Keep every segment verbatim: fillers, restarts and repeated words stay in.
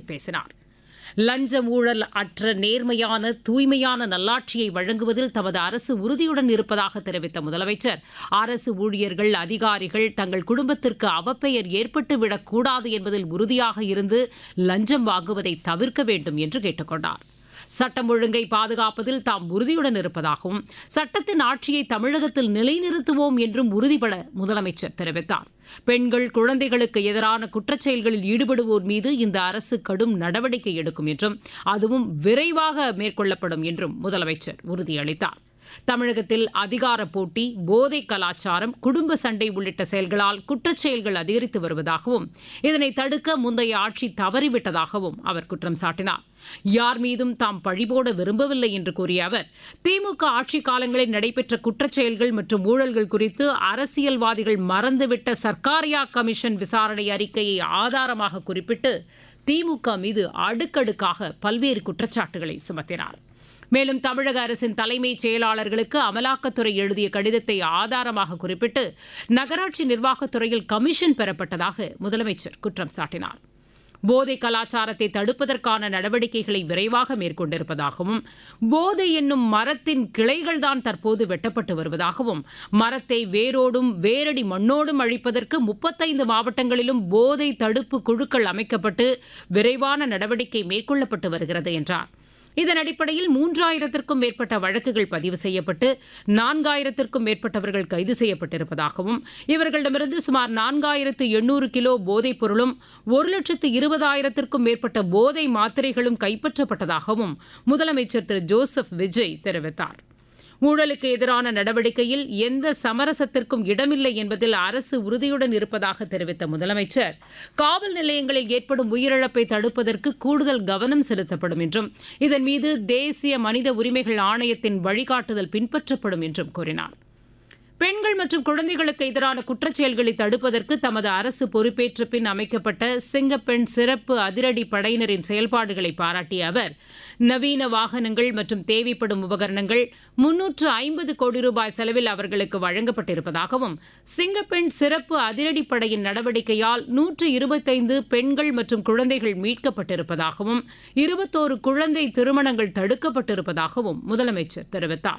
பேசினார். லஞ்ச ஊழல் அற்ற நேர்மையான தூய்மையான நல்லாட்சியை வழங்குவதில் தமது அரசு உறுதியுடன் இருப்பதாக தெரிவித்த முதலமைச்சர், அரசு ஊழியர்கள், அதிகாரிகள் தங்கள் குடும்பத்திற்கு அவப்பெயர் ஏற்பட்டுவிடக் கூடாது என்பதில் உறுதியாக இருந்து லஞ்சம் வாங்குவதை தவிர்க்க வேண்டும் என்று கேட்டுக் கொண்டார். சட்டம் ஒழுங்கை பாதுகாப்பதில் தாம் உறுதியுடன் இருப்பதாகவும் சட்டத்தின் ஆட்சியை தமிழகத்தில் நிலைநிறுத்துவோம் என்றும் உறுதிபட முதலமைச்சர் தெரிவித்தார். பெண்கள், குழந்தைகளுக்கு எதிரான குற்றச்செயல்களில் ஈடுபடுவோர் மீது இந்த அரசு கடும் நடவடிக்கை எடுக்கும் என்றும் அதுவும் விரைவாக மேற்கொள்ளப்படும் என்றும் முதலமைச்சர் உறுதியளித்தார். தமிழகத்தில் அதிகார போட்டி, போதை கலாச்சாரம், குடும்ப சண்டை உள்ளிட்ட செயல்களால் குற்றச்செயல்கள் அதிகரித்து வருவதாகவும் இதனை தடுக்க முந்தைய ஆட்சி தவறிவிட்டதாகவும் அவர் குற்றம் சாட்டினார். யார் மீதும் தாம் பழிபோட விரும்பவில்லை என்று கூறிய அவர், திமுக ஆட்சி காலங்களில் நடைபெற்ற குற்றச்செயல்கள் மற்றும் ஊழல்கள் குறித்து அரசியல்வாதிகள் மறந்துவிட்ட சர்க்காரியா கமிஷன் விசாரணை அறிக்கையை ஆதாரமாக குறிப்பிட்டு திமுக மீது அடுக்கடுக்காக பல்வேறு குற்றச்சாட்டுகளை சுமத்தினார். மேலும் தமிழக அரசின் தலைமைச் செயலாளர்களுக்கு அமலாக்கத்துறை எழுதிய கடிதத்தை ஆதாரமாக குறிப்பிட்டு நகராட்சி நிர்வாகத்துறையில் கமிஷன் பெறப்பட்டதாக முதலமைச்சர் குற்றம் சாட்டினார். போதை கலாச்சாரத்தை தடுப்பதற்கான நடவடிக்கைகளை விரைவாக மேற்கொண்டிருப்பதாகவும், போதை என்னும் மரத்தின் கிளைகள்தான் தற்போது வெட்டப்பட்டு வருவதாகவும், மரத்தை வேரோடும் வேரடி மண்ணோடும் அழிப்பதற்கு முப்பத்தைந்து மாவட்டங்களிலும் போதை தடுப்பு குழுக்கள் அமைக்கப்பட்டு விரைவான நடவடிக்கை மேற்கொள்ளப்பட்டு வருகிறது என்றார். இதன் அடிப்படையில் மூன்றாயிரத்திற்கும் மேற்பட்ட வழக்குகள் பதிவு செய்யப்பட்டு நான்காயிரத்திற்கும் மேற்பட்டவர்கள் கைது செய்யப்பட்டிருப்பதாகவும், இவர்களிடமிருந்து சுமார் நான்காயிரத்து எண்ணூறு கிலோ போதைப் பொருளும் ஒரு லட்சத்து இருபதாயிரத்திற்கும் மேற்பட்ட போதை மாத்திரைகளும் கைப்பற்றப்பட்டதாகவும் முதலமைச்சர் திரு ஜோசப் விஜய் தெரிவித்தார். ஊழலுக்கு எதிரான நடவடிக்கையில் எந்த சமரசத்திற்கும் இடமில்லை என்பதில் அரசு உறுதியுடன் இருப்பதாக தெரிவித்த முதலமைச்சர், காவல் நிலையங்களில் ஏற்படும் உயிரிழப்பை தடுப்பதற்கு கூடுதல் கவனம் செலுத்தப்படும் என்றும் இதன் மீது தேசிய மனித உரிமைகள் ஆணையத்தின் வழிகாட்டுதல் பின்பற்றப்படும் என்றும் கூறினார். பெண்கள் மற்றும் குழந்தைகளுக்கு எதிரான குற்றச்செயல்களை தடுப்பதற்கு தமது அரசு பொறுப்பேற்ற பின் அமைக்கப்பட்ட சிங்கப்பெண் சிறப்பு அதிரடி படையினரின் செயல்பாடுகளை பாராட்டிய அவர், நவீன வாகனங்கள் மற்றும் தேவைப்படும் உபகரணங்கள் முன்னூற்று ஐம்பது கோடி ரூபாய் செலவில் அவர்களுக்கு வழங்கப்பட்டிருப்பதாகவும், சிங்கப்பெண் சிறப்பு அதிரடிப்படையின் நடவடிக்கையால் நூற்று இருபத்தைந்து பெண்கள் மற்றும் குழந்தைகள் மீட்கப்பட்டிருப்பதாகவும், இருபத்தோரு குழந்தை திருமணங்கள் தடுக்கப்பட்டிருப்பதாகவும் முதலமைச்சர் தெரிவித்தார்.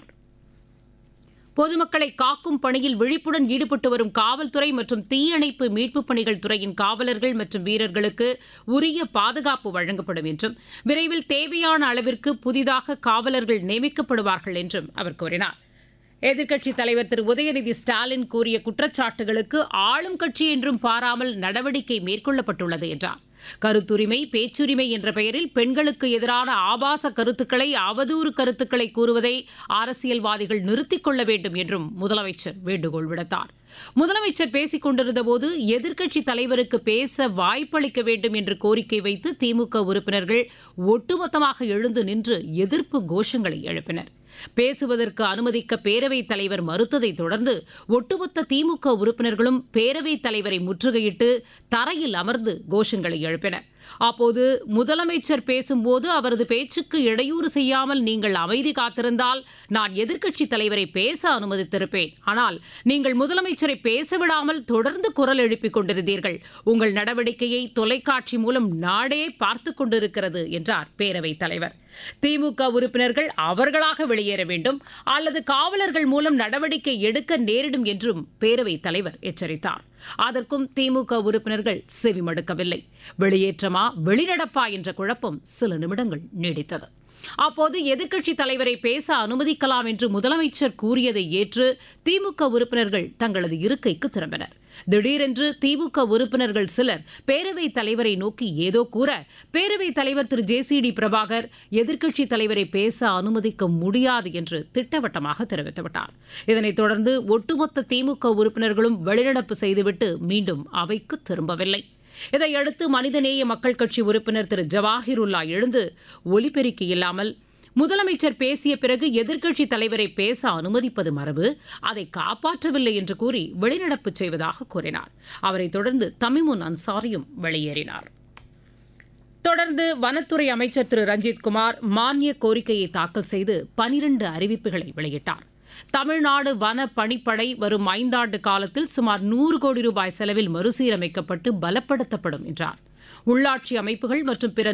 பொதுமக்களை காக்கும் பணியில் விழிப்புடன் ஈடுபட்டு வரும் காவல்துறை மற்றும் தீயணைப்பு மீட்புப் பணிகள் துறையின் காவலர்கள் மற்றும் வீரர்களுக்கு உரிய பாதுகாப்பு வழங்கப்படும் என்றும், விரைவில் தேவையான அளவிற்கு புதிதாக காவலர்கள் நியமிக்கப்படுவார்கள் என்றும் அவர் கூறினார். எதிர்க்கட்சித் தலைவர் திரு உதயநிதி ஸ்டாலின் கூறிய குற்றச்சாட்டுகளுக்கு ஆளும் கட்சி என்றும் பாராமல் நடவடிக்கை மேற்கொள்ளப்பட்டுள்ளது என்றார். கருத்துரிமை, பேச்சுரிமை என்ற பெயரில் பெண்களுக்கு எதிரான ஆபாச கருத்துக்களை, அவதூறு கருத்துக்களை கூறுவதை அரசியல்வாதிகள் நிறுத்திக் கொள்ள வேண்டும் என்றும் முதலமைச்சர் வேண்டுகோள் விடுத்தார். முதலமைச்சர் பேசிக் கொண்டிருந்தபோது எதிர்க்கட்சித் தலைவருக்கு பேச வாய்ப்பளிக்க வேண்டும் என்று கோரிக்கை வைத்து திமுக உறுப்பினர்கள் ஒட்டுமொத்தமாக எழுந்து நின்று எதிர்ப்பு கோஷங்களை எழுப்பினர். பேசுவதற்கு அனுமதிக்க பேரவைத் தலைவர் மறுத்ததை தொடர்ந்து ஒட்டுமொத்த திமுக உறுப்பினர்களும் பேரவைத் தலைவரை முற்றுகையிட்டு தரையில் அமர்ந்து கோஷங்களை எழுப்பினர். அப்போது முதலமைச்சர் பேசும்போது அவரது பேச்சுக்கு இடையூறு செய்யாமல் நீங்கள் அமைதி காத்திருந்தால் நான் எதிர்க்கட்சித் தலைவரை பேச அனுமதித்திருப்பேன். ஆனால் நீங்கள் முதலமைச்சரை பேசவிடாமல் தொடர்ந்து குரல் எழுப்பிக் கொண்டிருந்தீர்கள். உங்கள் நடவடிக்கையை தொலைக்காட்சி மூலம் நாடே பார்த்துக் கொண்டிருக்கிறது என்றார் பேரவைத் தலைவர். திமுக உறுப்பினர்கள் அவர்களாக வெளியேற வேண்டும் அல்லது காவலர்கள் மூலம் நடவடிக்கை எடுக்க நேரிடும் என்றும் பேரவைத் தலைவர் எச்சரித்தார். அதற்கும் திமுக உறுப்பினர்கள் செவிமடுக்கவில்லை. வெளியேற்றமா வெளிநடப்பா என்ற குழப்பம் சில நிமிடங்கள் நீடித்தது. அப்போது எதிர்க்கட்சித் தலைவரை பேச அனுமதிக்கலாம் என்று முதலமைச்சர் கூறியதை ஏற்று திமுக உறுப்பினர்கள் தங்களது இருக்கைக்கு திரும்பினர். திடீரென்று திமுக உறுப்பினர்கள் சிலர் பேரவைத் தலைவரை நோக்கி ஏதோ கூற, பேரவைத் தலைவர் திரு ஜே சி டி பிரபாகர் எதிர்க்கட்சித் தலைவரை பேச அனுமதிக்க முடியாது என்று திட்டவட்டமாக தெரிவித்துவிட்டார். இதனைத் தொடர்ந்து ஒட்டுமொத்த திமுக உறுப்பினர்களும் வெளிநடப்பு செய்துவிட்டு மீண்டும் அவைக்கு திரும்பவில்லை. இதையடுத்து மனிதநேய மக்கள் கட்சி உறுப்பினர் திரு ஜவாஹிருல்லா எழுந்து ஒலிபெருக்கி இல்லாமல் முதலமைச்சர் பேசிய பிறகு எதிர்க்கட்சித் தலைவரை பேச அனுமதிப்பது மரபு, அதை காப்பாற்றவில்லை என்று கூறி வெளிநடப்பு செய்வதாக கூறினார். அவரைத் தொடர்ந்து தமிமுன் அன்சாரியும் வெளியேறினார். தொடர்ந்து வனத்துறை அமைச்சர் திரு ரஞ்சித்குமார் மானிய கோரிக்கையை தாக்கல் செய்து பனிரண்டு அறிவிப்புகளை வெளியிட்டார். தமிழ்நாடு வன பணிப்படை வரும் ஐந்தாண்டு காலத்தில் சுமார் நூறு கோடி ரூபாய் செலவில் மறுசீரமைக்கப்பட்டு பலப்படுத்தப்படும் என்றார். உள்ளாட்சி அமைப்புகள் மற்றும் பிற